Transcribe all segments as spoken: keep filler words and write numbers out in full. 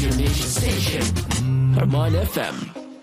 Indonesian station, Arman F M.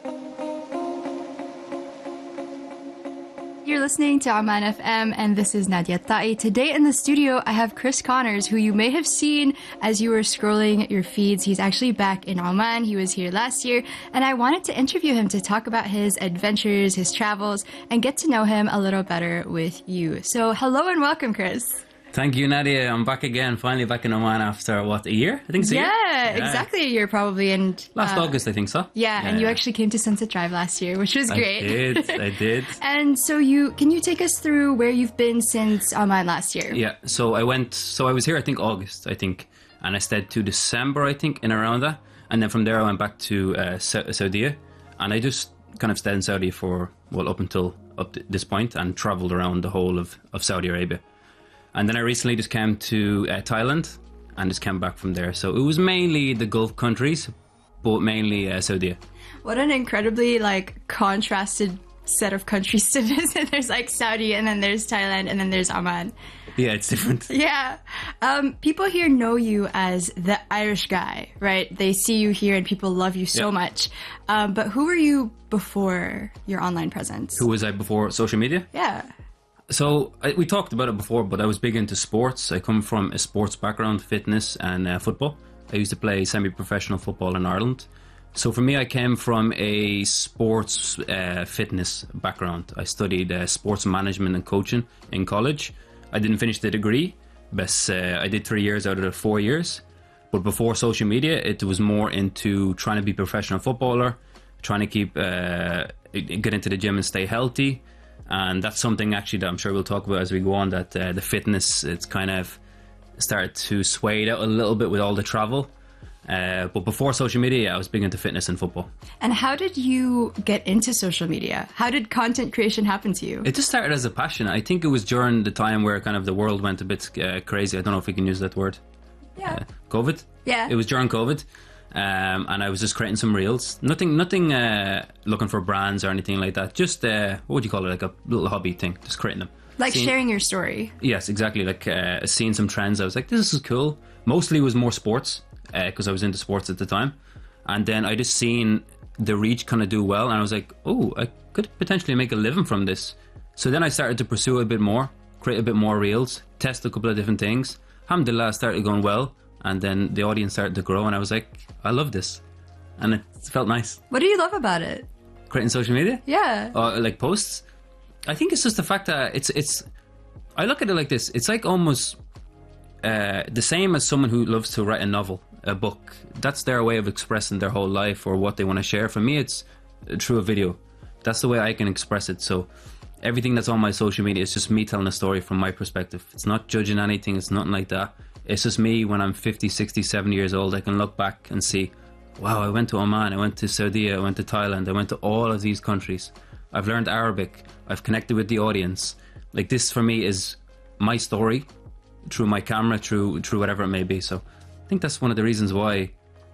You're listening to Arman F M, and this is Nadia Ta'i. Today in the studio, I have Chris Connors, who you may have seen as you were scrolling your feeds. He's actually back in Oman. He was here last year, and I wanted to interview him to talk about his adventures, his travels, and get to know him a little better with you. So hello and welcome, Chris. Thank you, Nadia. I'm back again, finally back in Oman after, what, a year? I think it's a yeah, year? Yeah, exactly a year probably. And Last uh, August, I think so. Yeah, yeah and you yeah. actually came to Sunset Drive last year, which was great. I did, I did. And so you, can you take us through where you've been since Oman last year? Yeah, so I went, so I was here, I think, August, I think. And I stayed to December, I think, in around that. And then from there I went back to uh, Saudi. And I just kind of stayed in Saudi for, well, up until up to this point and travelled around the whole of, of Saudi Arabia. And then I recently just came to uh, Thailand and just came back from there. So it was mainly the Gulf countries, but mainly uh, Saudi. What an incredibly like contrasted set of countries to visit. There's like Saudi, and then there's Thailand, and then there's Oman. Yeah, it's different. Yeah. Um, people here know you as the Irish guy, right? They see you here and people love you so yeah. much. Um, but who were you before your online presence? Who was I before social media? Yeah. So I, we talked about it before, but I was big into sports. I come from a sports background, fitness and uh, football. I used to play semi-professional football in Ireland. So for me, I came from a sports uh, fitness background. I studied uh, sports management and coaching in college. I didn't finish the degree, but uh, I did three years out of the four years. But before social media, it was more into trying to be a professional footballer, trying to keep uh, get into the gym and stay healthy. And that's something actually that I'm sure we'll talk about as we go on, that uh, the fitness, it's kind of started to sway out a little bit with all the travel. Uh, but before social media, yeah, I was big into fitness and football. And how did you get into social media? How did content creation happen to you? It just started as a passion. I think it was during the time where kind of the world went a bit uh, crazy. I don't know if we can use that word. Yeah. Uh, COVID? Yeah. It was during COVID. Um, and I was just creating some reels. Nothing nothing uh, looking for brands or anything like that. Just, uh, what would you call it? Like a little hobby thing. Just creating them. Like seeing, sharing your story. Yes, exactly. Like uh, seeing some trends. I was like, this is cool. Mostly it was more sports, because uh, I was into sports at the time. And then I just seen the reach kind of do well. And I was like, oh, I could potentially make a living from this. So then I started to pursue it a bit more, create a bit more reels, test a couple of different things. Alhamdulillah, started going well. And then the audience started to grow, and I was like, I love this. And it felt nice. What do you love about it? Creating social media? Yeah. Uh, like posts? I think it's just the fact that it's, it's I look at it like this. It's like almost uh, the same as someone who loves to write a novel, a book. That's their way of expressing their whole life or what they want to share. For me, it's through a video. That's the way I can express it. So everything that's on my social media is just me telling a story from my perspective. It's not judging anything. It's nothing like that. It's just me when I'm fifty, sixty, seventy years old. I can look back and see, wow, I went to Oman, I went to Saudi, I went to Thailand, I went to all of these countries. I've learned Arabic. I've connected with the audience. Like, this for me is my story through my camera, through through whatever it may be. So I think that's one of the reasons why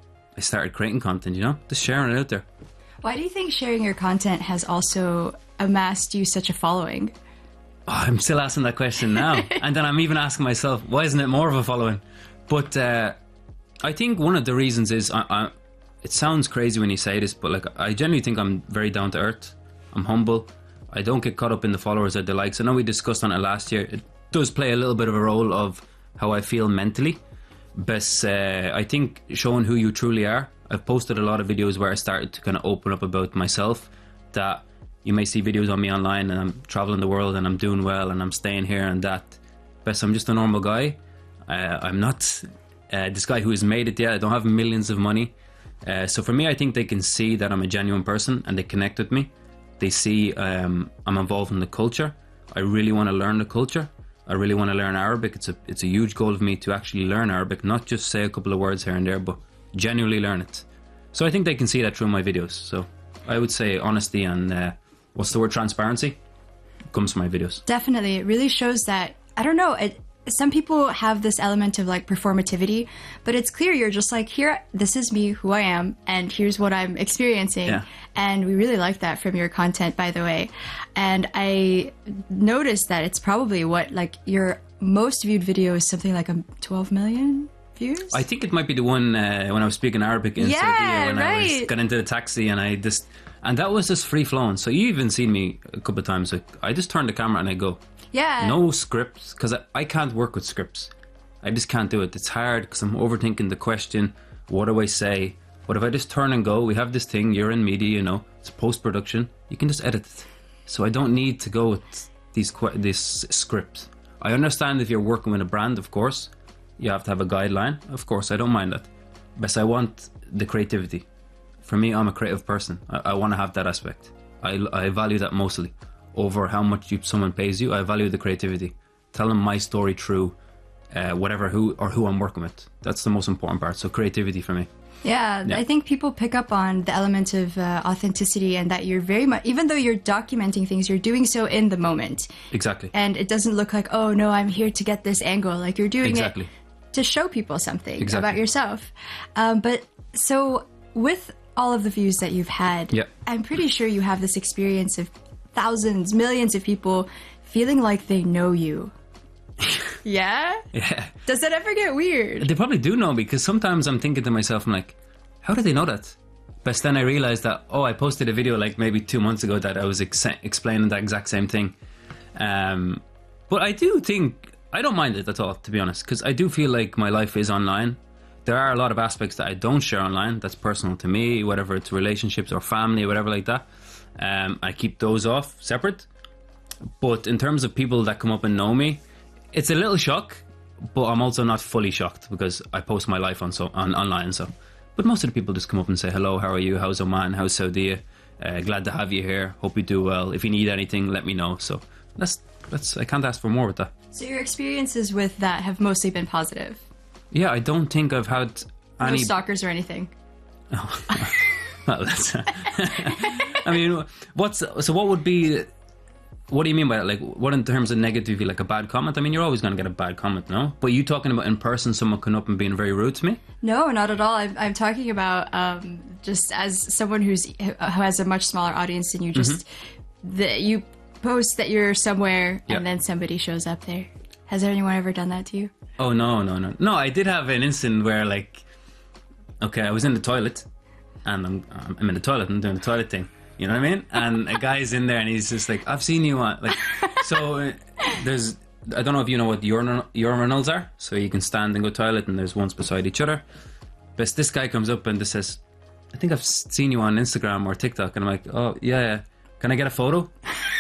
I started creating content, you know, just sharing it out there. Why do you think sharing your content has also amassed you such a following? Oh, I'm still asking that question now. And then I'm even asking myself, why isn't it more of a following? But uh, I think one of the reasons is, I, I, it sounds crazy when you say this, but like I genuinely think I'm very down to earth. I'm humble. I don't get caught up in the followers or the likes. I know we discussed on it last year. It does play a little bit of a role of how I feel mentally. But uh, I think showing who you truly are. I've posted a lot of videos where I started to kind of open up about myself, that you may see videos on me online and I'm traveling the world and I'm doing well and I'm staying here and that. But I'm just a normal guy. Uh, I'm not uh, this guy who has made it yet. I don't have millions of money. Uh, so for me, I think they can see that I'm a genuine person and they connect with me. They see um, I'm involved in the culture. I really want to learn the culture. I really want to learn Arabic. It's a it's a huge goal of me to actually learn Arabic, not just say a couple of words here and there, but genuinely learn it. So I think they can see that through my videos. So I would say honesty and uh, what's the word, transparency, comes from my videos. Definitely. It really shows that, I don't know, it, some people have this element of like performativity, but it's clear you're just like, here, this is me, who I am, and here's what I'm experiencing. Yeah. And we really like that from your content, by the way. And I noticed that it's probably what, like, your most viewed video is something like a twelve million views? I think it might be the one uh, when I was speaking Arabic in Yeah, Saudiya when I was, right. got into the taxi and I just and that was just free flowing. So you even seen me a couple of times. Like I just turn the camera and I go. Yeah. No scripts because I, I can't work with scripts. I just can't do it. It's hard because I'm overthinking the question. What do I say? But if I just turn and go, we have this thing. You're in media, you know. It's post production. You can just edit it. So I don't need to go with these que- this script. I understand if you're working with a brand, of course, you have to have a guideline. Of course, I don't mind that. But I want the creativity. For me, I'm a creative person. I, I want to have that aspect. I, I value that mostly over how much you, someone pays you. I value the creativity. Telling my story through uh, whatever who or who I'm working with. That's the most important part. So creativity for me. Yeah, Yeah. I think people pick up on the element of uh, authenticity and that you're very much, even though you're documenting things, you're doing so in the moment. Exactly. And it doesn't look like, oh no, I'm here to get this angle. Like you're doing Exactly. it to show people something Exactly. about yourself. Um, but so with all of the views that you've had, Yeah. I'm pretty sure you have this experience of thousands, millions of people feeling like they know you. Yeah? Yeah. Does that ever get weird? They probably do know because sometimes I'm thinking to myself, I'm like, how do they know that? But then I realized that, oh, I posted a video like maybe two months ago that I was ex- explaining that exact same thing. Um, but I do think, I don't mind it at all, to be honest, because I do feel like my life is online. There are a lot of aspects that I don't share online that's personal to me, whatever it's relationships or family, whatever like that. Um, I keep those off separate. But in terms of people that come up and know me, it's a little shock, but I'm also not fully shocked because I post my life on so on online. So, but most of the people just come up and say hello, how are you? How's Oman? How's Saudi? Uh, glad to have you here. Hope you do well. If you need anything, let me know. So that's that's I can't ask for more with that. So your experiences with that have mostly been positive. Yeah, I don't think I've had No any. stalkers or anything. Well, that's. I mean, what's so? What would be? What do you mean by that? Like, what in terms of negativity, like a bad comment? I mean, you're always going to get a bad comment, no? But you talking about in person, someone coming up and being very rude to me? No, not at all. I'm, I'm talking about um, just as someone who's who has a much smaller audience than you. Just that you post that you're somewhere Yeah. and then somebody shows up there. Has anyone ever done that to you? Oh, no, no, no. No, I did have an instant where, like, okay, I was in the toilet, and I'm, I'm in the toilet and doing the toilet thing. You know what I mean? And a guy's in there and he's just like, I've seen you on, like, so uh, there's, I don't know if you know what urinal, urinals are. So you can stand and go toilet and there's ones beside each other. But this guy comes up and just says, I think I've seen you on Instagram or TikTok. And I'm like, oh, yeah, yeah. Can I get a photo?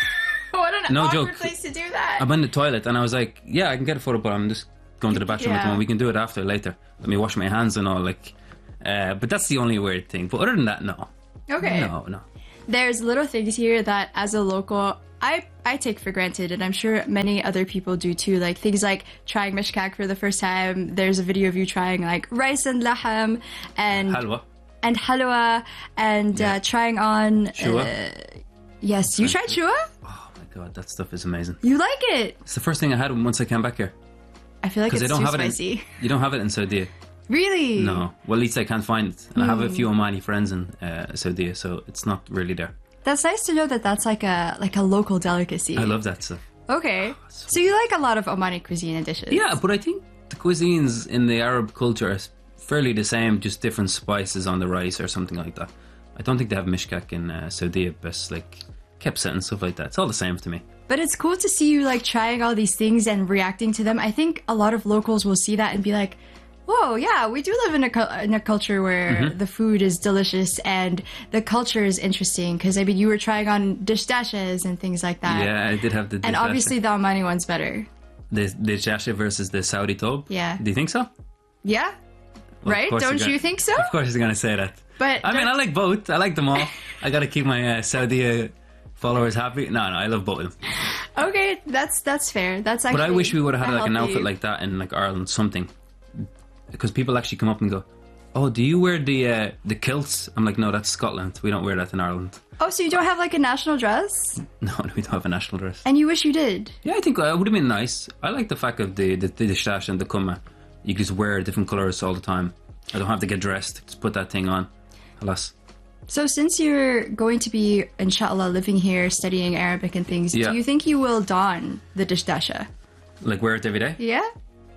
What an No awkward joke. place to do that. I'm in the toilet and I was like, yeah, I can get a photo, but I'm just going to the bathroom at the Yeah. moment. We can do it after, later. Let me wash my hands and all, like, uh, but that's the only weird thing. But other than that, no. Okay. No, no. There's little things here that as a local I, I take for granted, and I'm sure many other people do too. Like things like trying mishkak for the first time. There's a video of you trying like rice and laham and Halwa. and halwa and Yeah. uh, trying on. Shua. Uh, yes, you tried shua? Oh my god, that stuff is amazing. You like it? It's the first thing I had once I came back here. I feel like Because it's they don't too have spicy. it in, you don't have it in Saudi. Really? No. Well, at least I can't find it. And I have a Hmm. few Omani friends in uh, Saudi, so it's not really there. That's nice to know that that's like a like a local delicacy. I love that stuff. Okay, so you like a lot of Omani cuisine and dishes? Yeah, but I think the cuisines in the Arab culture are fairly the same, just different spices on the rice or something like that. I don't think they have mishkak in uh, Saudi, but it's like kebsat and stuff like that. It's all the same to me. But it's cool to see you like trying all these things and reacting to them. I think a lot of locals will see that and be like, whoa, yeah, we do live in a, cu- in a culture where Mm-hmm. the food is delicious and the culture is interesting. Because, I mean, you were trying on dish dashes and things like that. Yeah, I did have the And dishdasha. obviously the Omani one's better. the the jasha versus the Saudi tob. Yeah. Do you think so? Yeah? Well, of right? course Don't you're you gonna- think so? Of course you're going to say that. But I mean, don't- I like both. I like them all. I got to keep my uh, Saudi uh, followers happy. No, no, I love both of them. Okay, that's that's fair. That's actually. But I wish we would have had a like an healthy- outfit like that in like Ireland, something. Because people actually come up and go, "Oh, do you wear the uh, the kilts?" I'm like, "No, that's Scotland. We don't wear that in Ireland." Oh, so you don't have like a national dress? No, we don't have a national dress. And you wish you did? Yeah, I think uh, it would have been nice. I like the fact of the the, the stash and the kumma. You can just wear different colours all the time. I don't have to get dressed. Just put that thing on. Alas. So since you're going to be, inshallah, living here, studying Arabic and things, Yeah. do you think you will don the dishdasha? Like wear it every day? Yeah?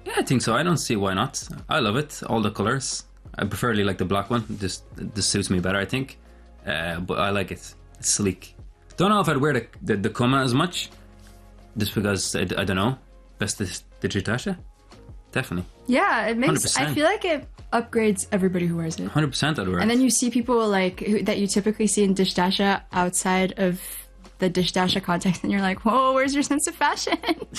Yeah, I think so. I don't see why not. I love it. All the colours. I preferably like the black one. This this suits me better, I think. Uh, but I like it. It's sleek. Don't know if I'd wear the the, the Kuma as much, just because I, I don't know. Best the Digitasha, definitely. Yeah, it makes. one hundred percent. I feel like it upgrades everybody who wears it. one hundred percent I'd wear it. And then you see people like who, that you typically see in Dishdasha outside of the Dishdasha context, and you're like, whoa, where's your sense of fashion?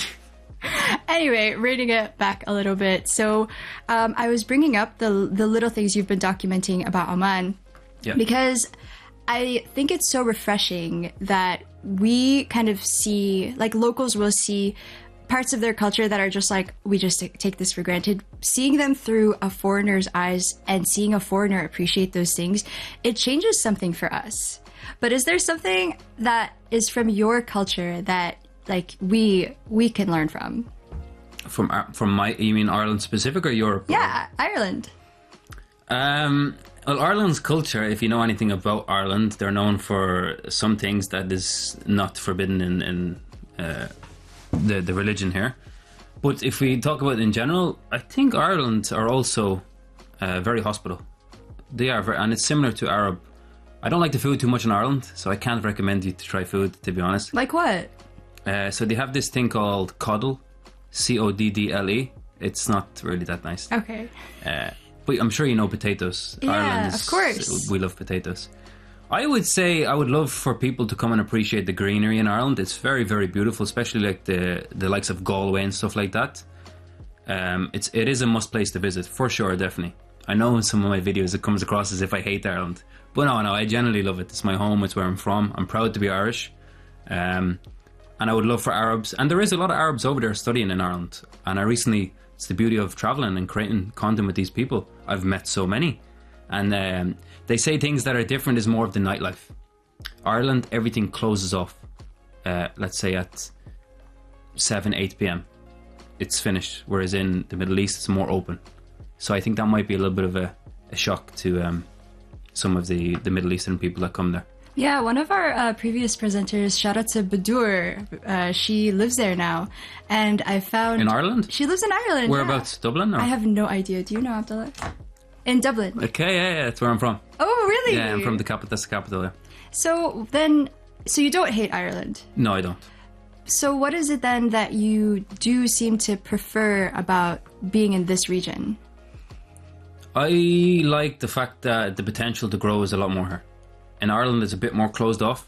Anyway, rating it back a little bit. So um, I was bringing up the the little things you've been documenting about Oman, yeah. because I think it's so refreshing that we kind of see, like locals will see parts of their culture that are just like, we just take this for granted. Seeing them through a foreigner's eyes and seeing a foreigner appreciate those things, it changes something for us. But is there something that is from your culture that like we we can learn from? From from my, you mean Ireland specific or Europe? Yeah, or? Ireland. Um, well, Ireland's culture, if you know anything about Ireland, they're known for some things that is not forbidden in, in uh, the, the religion here. But if we talk about it in general, I think Ireland are also uh, very hospitable. They are very, and it's similar to Arab. I don't like the food too much in Ireland, so I can't recommend you to try food, to be honest. Like what? Uh, so they have this thing called coddle, C O D D L E. It's not really that nice. Okay. Uh, but I'm sure you know potatoes. Yeah, Ireland is, of course. We love potatoes. I would say I would love for people to come and appreciate the greenery in Ireland. It's very, very beautiful, especially like the the likes of Galway and stuff like that. Um, it's it is a must place to visit for sure, definitely. I know in some of my videos it comes across as if I hate Ireland, but no, no, I generally love it. It's my home. It's where I'm from. I'm proud to be Irish. Um, And I would love for Arabs, and there is a lot of Arabs over there studying in Ireland. And I recently, it's the beauty of traveling and creating content with these people. I've met so many. And um, they say things that are different is more of the nightlife. Ireland, everything closes off, uh, let's say at seven, eight p.m. It's finished, whereas in the Middle East, it's more open. So I think that might be a little bit of a, a shock to um, some of the, the Middle Eastern people that come there. Yeah, one of our uh, previous presenters, shout out to Badur, uh, she lives there now. And I found... In Ireland? She lives in Ireland. Whereabouts? Yeah. Dublin? Or? I have no idea. Do you know, Abdullah? In Dublin. Okay, yeah, yeah, that's where I'm from. Oh, really? Yeah, I'm from the capital. That's the capital, yeah. So then, so you don't hate Ireland? No, I don't. So what is it then that you do seem to prefer about being in this region? I like the fact that the potential to grow is a lot more here. In Ireland, it's a bit more closed off.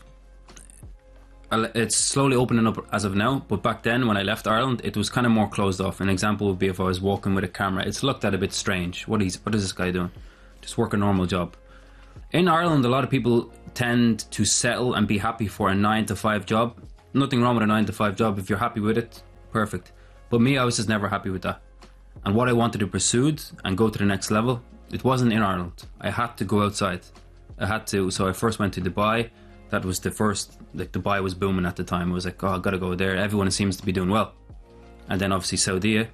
It's slowly opening up as of now, but back then when I left Ireland, it was kind of more closed off. An example would be if I was walking with a camera. It's looked at a bit strange. What is, what is this guy doing? Just work a normal job. In Ireland, a lot of people tend to settle and be happy for a nine to five job. Nothing wrong with a nine to five job. If you're happy with it, perfect. But me, I was just never happy with that. And what I wanted to pursue and go to the next level, it wasn't in Ireland. I had to go outside. I had to, so I first went to Dubai. That was the first, like Dubai was booming at the time. I was like, oh, I gotta go there. Everyone seems to be doing well. And then obviously Saudi.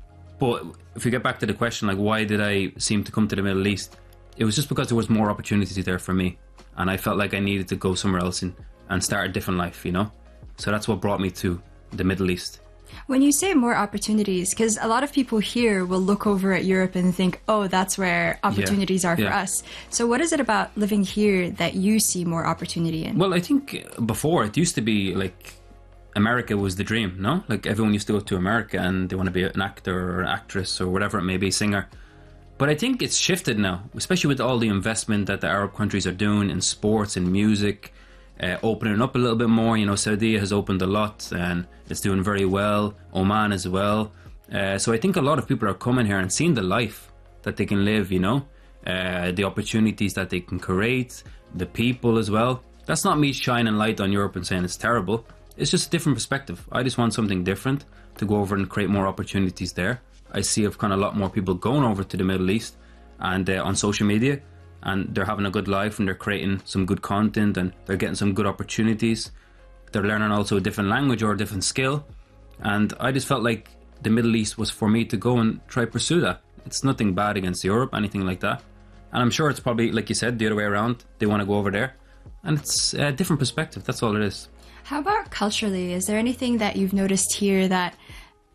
But if we get back to the question, like why did I seem to come to the Middle East? It was just because there was more opportunity there for me. And I felt like I needed to go somewhere else and, and start a different life, you know? So that's what brought me to the Middle East. When you say more opportunities, because a lot of people here will look over at Europe and think, oh, that's where opportunities yeah, are for yeah. us. So what is it about living here that you see more opportunity in? Well, I think before it used to be like America was the dream, no? Like everyone used to go to America and they want to be an actor or an actress or whatever it may be, singer. But I think it's shifted now, especially with all the investment that the Arab countries are doing in sports and music. Uh, opening up a little bit more, you know, Saudi has opened a lot and it's doing very well, Oman as well. Uh, so I think a lot of people are coming here and seeing the life that they can live, you know, uh, the opportunities that they can create, the people as well. That's not me shining light on Europe and saying it's terrible. It's just a different perspective. I just want something different to go over and create more opportunities there. I see of kind of a lot more people going over to the Middle East and uh, on social media. And they're having a good life and they're creating some good content and they're getting some good opportunities. They're learning also a different language or a different skill. And I just felt like the Middle East was for me to go and try pursue that. It's nothing bad against Europe, anything like that. And I'm sure it's probably, like you said, the other way around. They want to go over there. And it's a different perspective. That's all it is. How about culturally? Is there anything that you've noticed here that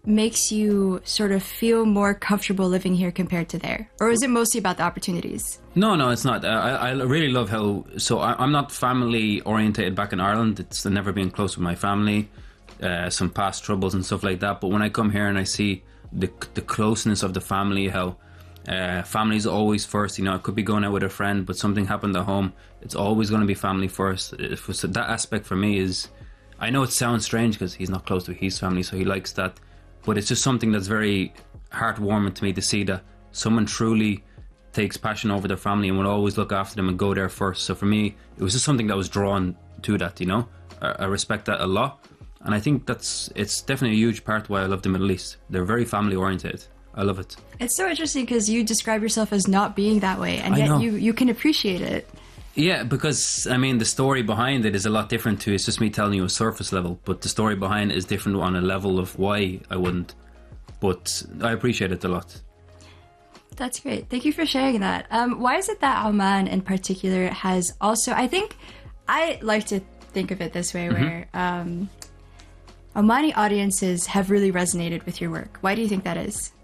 makes you sort of feel more comfortable living here compared to there? Or is it mostly about the opportunities? No, no, it's not. Uh, I, I really love how... So I, I'm not family orientated back in Ireland. It's never been close with my family. Uh, some past troubles and stuff like that. But when I come here and I see the the closeness of the family, how uh, family's always first. You know, I could be going out with a friend, but something happened at home. It's always going to be family first. If, so that aspect for me is... I know it sounds strange because he's not close to his family, so he likes that. But it's just something that's very heartwarming to me to see that someone truly takes passion over their family and will always look after them and go there first. So for me, it was just something that was drawn to that, you know. I, I respect that a lot. And I think that's it's definitely a huge part why I love the Middle East. They're very family oriented. I love it. It's so interesting because you describe yourself as not being that way, and yet you, you can appreciate it. Yeah, because, I mean, the story behind it is a lot different too. It's just me telling you a surface level, but the story behind it is different on a level of why I wouldn't. But I appreciate it a lot. That's great. Thank you for sharing that. Um, why is it that Oman in particular has also, I think, I like to think of it this way, Mm-hmm. where um, Omani audiences have really resonated with your work. Why do you think that is?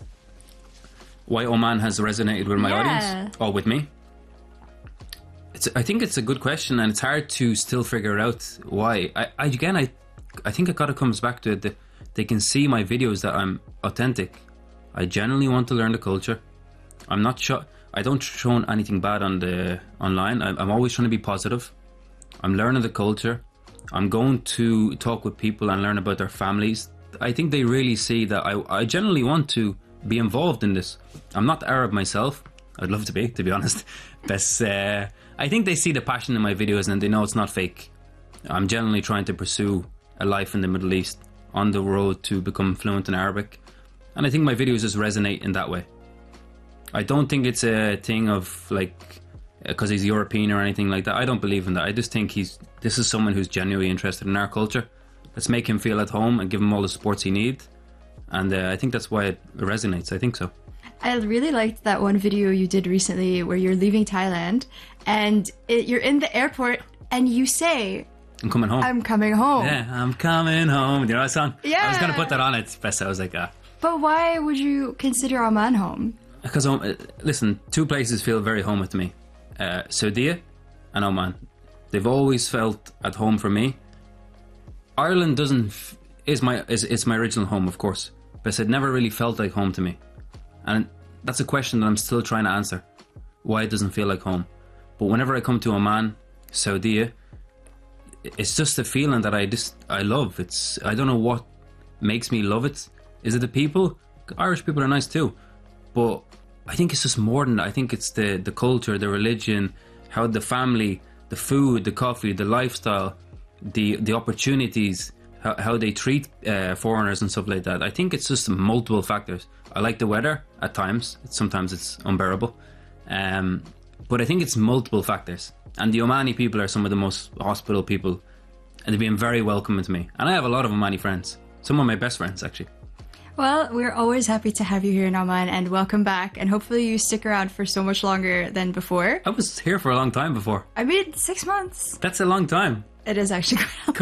Why Oman has resonated with my Yeah. audience? Or with me? It's, I think it's a good question, and it's hard to still figure out why. I, I again, I, I think it kind of comes back to it that they can see my videos that I'm authentic. I genuinely want to learn the culture. I'm not sure. I don't show anything bad on the online. I'm, I'm always trying to be positive. I'm learning the culture. I'm going to talk with people and learn about their families. I think they really see that I, I genuinely want to be involved in this. I'm not Arab myself. I'd love to be, to be honest. But uh, I think they see the passion in my videos and they know it's not fake. I'm genuinely trying to pursue a life in the Middle East on the road to become fluent in Arabic. And I think my videos just resonate in that way. I don't think it's a thing of like, because he's European or anything like that. I don't believe in that. I just think he's this is someone who's genuinely interested in our culture. Let's make him feel at home and give him all the supports he needs. And uh, I think that's why it resonates. I think so. I really liked that one video you did recently where you're leaving Thailand and it, you're in the airport and you say, I'm coming home. I'm coming home. Yeah, I'm coming home. Do you know that song? Yeah. I was going to put that on it. Best I was like, ah. But why would you consider Oman home? Because, um, uh, listen, two places feel very home to me. Uh, Saudi and Oman. They've always felt at home for me. Ireland doesn't... F- is my is it's my original home, of course. But it never really felt like home to me. And that's a question that I'm still trying to answer. Why it doesn't feel like home. But whenever I come to Oman, Saudi, it's just a feeling that I just I love. It's I don't know what makes me love it. Is it the people? Irish people are nice too. But I think it's just more than that. I think it's the, the culture, the religion, how the family, the food, the coffee, the lifestyle, the the opportunities, how, how they treat uh, foreigners and stuff like that. I think it's just multiple factors. I like the weather at times. Sometimes it's unbearable. Um, but I think it's multiple factors. And the Omani people are some of the most hospitable people. And they've been very welcoming to me. And I have a lot of Omani friends. Some of my best friends, actually. Well, we're always happy to have you here in Oman and welcome back. And hopefully you stick around for so much longer than before. I was here for a long time before. I mean, six months. That's a long time. It is actually quite a